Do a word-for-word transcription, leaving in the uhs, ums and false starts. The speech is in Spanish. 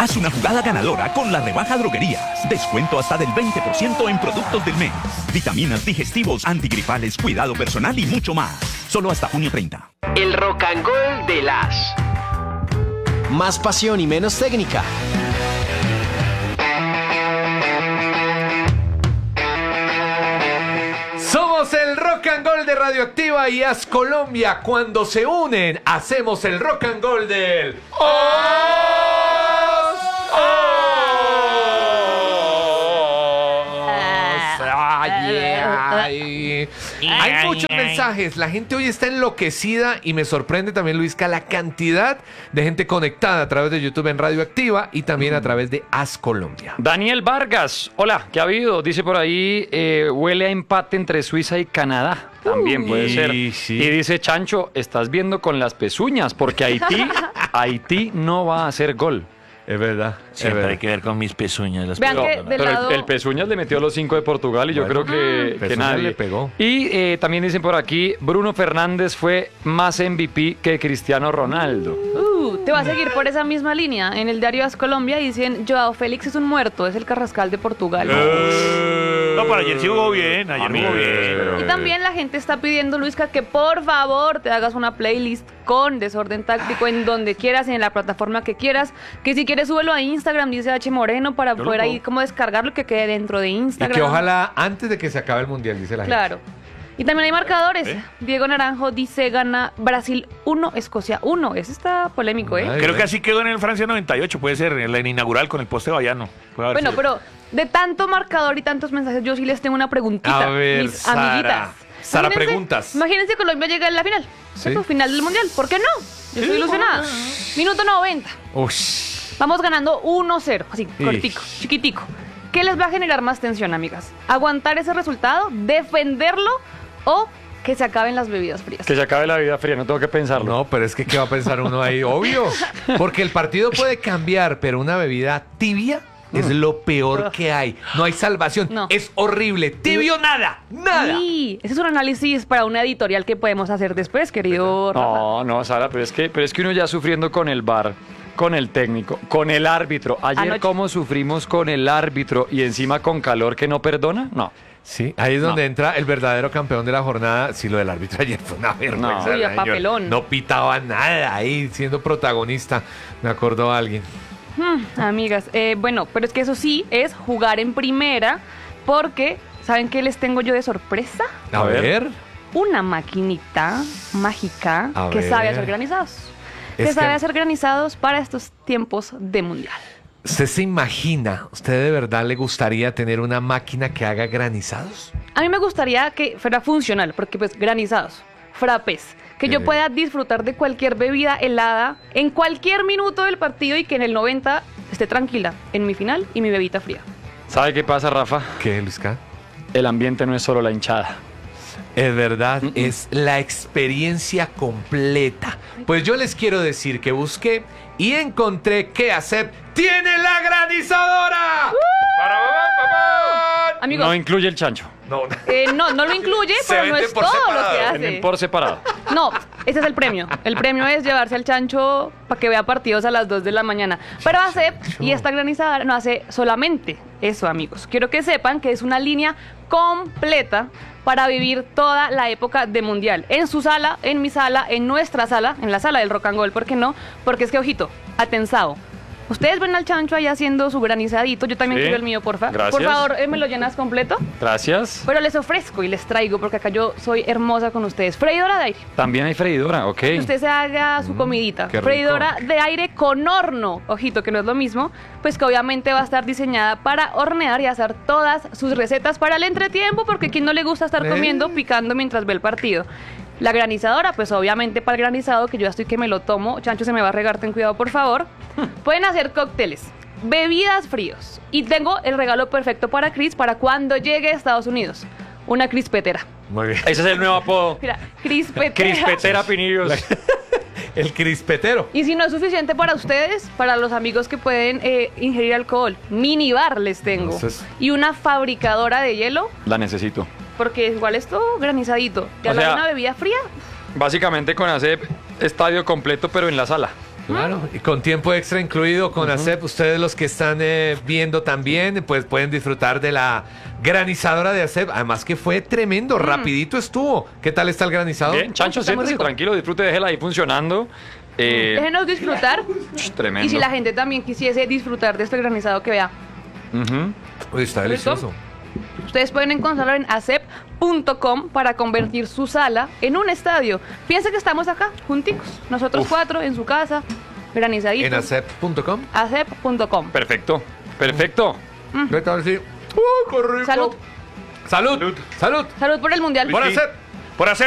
Haz una jugada ganadora con la rebaja Droguerías. Descuento hasta del veinte por ciento en productos del mes. Vitaminas, digestivos, antigripales, cuidado personal y mucho más. Solo hasta junio treinta. El Rock and Gold de las... Más pasión y menos técnica. Somos el Rock and Gold de Radioactiva y As Colombia. Cuando se unen, hacemos el Rock and Gold del... ¡Os! Ay, ay. Hay muchos mensajes. La gente hoy está enloquecida y me sorprende también, Luisca, la cantidad de gente conectada a través de YouTube en Radioactiva y también a través de As Colombia. Daniel Vargas, hola, ¿qué ha habido? Dice por ahí, eh, huele a empate entre Suiza y Canadá. También puede ser. Sí. Y dice, Chancho, estás viendo con las pezuñas, porque Haití, Haití no va a hacer gol. Es verdad. Siempre hay que ver con mis pezuñas. Las Vean pezuñas. que del Pero lado... el, el Pezuñas le metió los cinco de Portugal y yo Bueno, creo que, que Pezuñas nadie le pegó. Y eh, también dicen por aquí, Bruno Fernández fue más M V P que Cristiano Ronaldo. Uh, te va a seguir por esa misma línea. En el diario As Colombia dicen, Joao Félix es un muerto, es el Carrascal de Portugal. No, pero ayer sí jugó bien. Ayer jugó bien. Y también la gente está pidiendo, Luisca, que por favor te hagas una playlist con Desorden Táctico en donde quieras, en la plataforma que quieras. Que si quieres súbelo a Instagram, dice H. Moreno, para Yo lo poder ahí puedo. como descargarlo y que quede dentro de Y Instagram. que ojalá antes de que se acabe el mundial, dice la gente. Claro. Y también hay marcadores. ¿Eh? Diego Naranjo dice gana Brasil uno, Escocia uno. Ese está polémico, ¿eh? Ay, Creo que así quedó en el Francia noventa y ocho. Puede ser en la inaugural con el poste Bayano. Puede haber Bueno, sido. pero de tanto marcador y tantos mensajes, yo sí les tengo una preguntita. A ver, mis Sara. amiguitas. Sara, Imagínense- preguntas. Imagínense que Colombia llega en la final. Sí. ¿Cierto? Final del mundial. ¿Por qué no? Yo estoy ilusionada. Minuto noventa. Ush. Vamos ganando uno cero. Así, Ish. cortico, chiquitico. ¿Qué les va a generar más tensión, amigas? ¿Aguantar ese resultado? ¿Defenderlo? ¿O que se acaben las bebidas frías? Que se acabe la vida fría, no tengo que pensarlo. No, pero es que ¿qué va a pensar uno ahí? Obvio. Porque el partido puede cambiar, pero una bebida tibia es lo peor que hay. No hay salvación. No. Es horrible. Tibio nada. Nada. Sí, ese es un análisis para una editorial que podemos hacer después, querido Rafa. No, no, Sara, pero es que, pero es que uno ya sufriendo con el V A R, con el técnico, con el árbitro. Ayer Anoche. cómo sufrimos con el árbitro y encima con calor que no perdona, no. Sí, ahí es donde entra el verdadero campeón de la jornada. Sí, lo del árbitro ayer fue una vergüenza. No. Uy, a señor. papelón. No pitaba nada ahí, siendo protagonista. Me acordó a alguien. Hmm, amigas, eh, bueno, pero es que eso sí es jugar en primera, porque ¿saben qué les tengo yo de sorpresa? A, A ver. ver. Una maquinita mágica A que ver. sabe hacer granizados. Es que sabe que- hacer granizados para estos tiempos de mundial. ¿Usted se imagina, usted de verdad le gustaría tener una máquina que haga granizados? A mí me gustaría que fuera funcional, porque pues granizados, frappés, que yo Eh. pueda disfrutar de cualquier bebida helada en cualquier minuto del partido y que en el noventa esté tranquila en mi final y mi bebida fría. ¿Sabe qué pasa, Rafa? ¿Qué, Luisca? El ambiente no es solo la hinchada. Es verdad, es la experiencia completa. Pues yo les quiero decir que busqué y encontré que Acep tiene la granizadora. ¡Para! Amigos, No incluye el chancho, No, eh, no, no lo incluye, Se pero no vende es por todo lo separado, que vienen hace. por separado. No, ese es el premio. El premio es llevarse al chancho para que vea partidos a las dos de la mañana. Pero ASEP y esta granizadora no hace solamente eso, amigos. Quiero que sepan que es una línea completa para vivir toda la época de mundial. En su sala, en mi sala, en nuestra sala, en la sala del Rock and Roll, ¿por qué no? Porque es que, ojito, atensado. Ustedes ven al chancho ahí haciendo su granizadito. Yo también Sí, quiero el mío, porfa. gracias. Por favor, eh, ¿me lo llenas completo? Gracias. Pero les ofrezco y les traigo, porque acá yo soy hermosa con ustedes. Freidora de aire. También hay freidora, ok. Que usted se haga su comidita. qué rico. Freidora de aire con horno. Ojito, que no es lo mismo. Pues que obviamente va a estar diseñada para hornear y hacer todas sus recetas para el entretiempo, porque a quien no le gusta estar ¿Eh? comiendo, picando mientras ve el partido. La granizadora, pues obviamente para el granizado, que yo ya estoy que me lo tomo. Chancho, se me va a regar, ten cuidado, por favor. Pueden hacer cócteles, bebidas fríos. Y tengo el regalo perfecto para Cris para cuando llegue a Estados Unidos. Una crispetera. muy bien. Ese es el nuevo apodo. Mira, crispetera. Crispetera Pinillos. El crispetero. Y si no es suficiente para ustedes, para los amigos que pueden eh, ingerir alcohol, minibar les tengo. Entonces- Y una fabricadora de hielo, La necesito. porque igual esto granizadito. Ya O la sea- una bebida fría. Básicamente con hacer estadio completo, pero en la sala. Claro, y con tiempo extra incluido con ASEP, ustedes los que están eh, viendo también, pues pueden disfrutar de la granizadora de ASEP. Además que fue tremendo, rapidito estuvo. ¿Qué tal está el granizador? Bien, Chancho, Está muy siéntese rico. tranquilo, disfrute, déjela ahí funcionando. Eh, Déjenos disfrutar. ch, tremendo. Y si la gente también quisiese disfrutar de este granizado que vea, Ujú. Uy, está delicioso. ustedes pueden encontrarlo en acep punto com para convertir su sala en un estadio. Piensa que estamos acá, junticos, nosotros Uf. cuatro, en su casa, granizadito. En acep punto com. acep punto com. Perfecto, perfecto. ¿Qué tal? Sí. Uy, qué rico. Salud. Salud. Salud. Salud por el mundial. Por hacer, por hacer